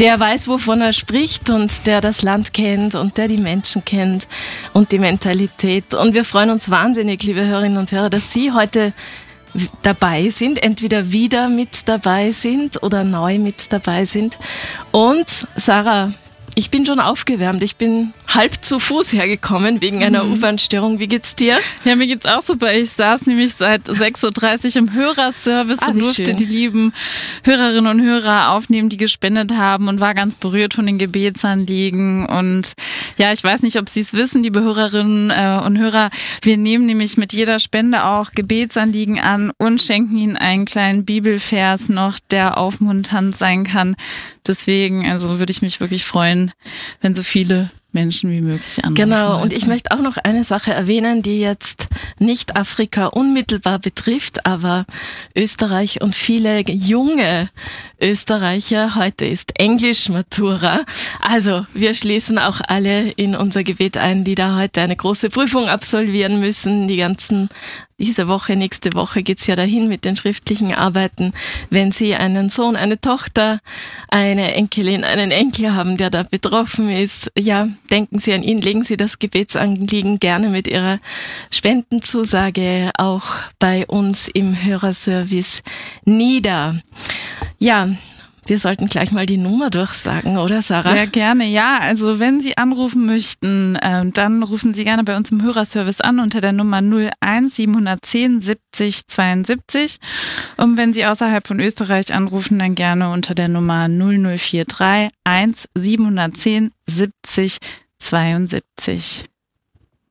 der weiß, wovon er spricht und der das Land kennt und der die Menschen kennt und die Mentalität. Und wir freuen uns wahnsinnig, liebe Hörerinnen und Hörer, dass Sie heute dabei sind, entweder wieder mit dabei sind oder neu mit dabei sind. Und Sarah, ich bin schon aufgewärmt. Ich bin halb zu Fuß hergekommen wegen einer U-Bahn-Störung. Wie geht's dir? Ja, mir geht's auch super. Ich saß nämlich seit 6.30 Uhr im Hörerservice und durfte die lieben Hörerinnen und Hörer aufnehmen, die gespendet haben, und war ganz berührt von den Gebetsanliegen. Und ja, ich weiß nicht, ob Sie es wissen, liebe Hörerinnen und Hörer. Wir nehmen nämlich mit jeder Spende auch Gebetsanliegen an und schenken Ihnen einen kleinen Bibelvers noch, der aufmunternd sein kann. Deswegen, also würde ich mich wirklich freuen, wenn so viele Menschen wie möglich anrufen. Genau, und ich möchte auch noch eine Sache erwähnen, die jetzt nicht Afrika unmittelbar betrifft, aber Österreich und viele junge Österreicher. Heute ist Englisch-Matura. Also wir schließen auch alle in unser Gebet ein, die da heute eine große Prüfung absolvieren müssen. Diese Woche, nächste Woche geht's ja dahin mit den schriftlichen Arbeiten. Wenn Sie einen Sohn, eine Tochter, eine Enkelin, einen Enkel haben, der da betroffen ist, ja, denken Sie an ihn, legen Sie das Gebetsanliegen gerne mit Ihrer Spendenzusage auch bei uns im Hörerservice nieder. Ja, wir sollten gleich mal die Nummer durchsagen, oder Sarah? Sehr gerne, ja. Also wenn Sie anrufen möchten, dann rufen Sie gerne bei uns im Hörerservice an unter der Nummer 01 710 70 72. Und wenn Sie außerhalb von Österreich anrufen, dann gerne unter der Nummer 0043 1 710 70 72.